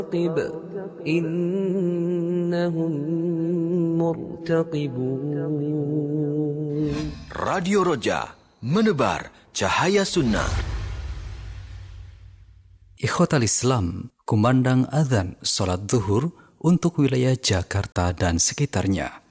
إنهم مرتقبون. Radio Roja, menebar cahaya sunnah. Ikhwatal Islam, kumandang adzan salat zuhur untuk wilayah Jakarta dan sekitarnya.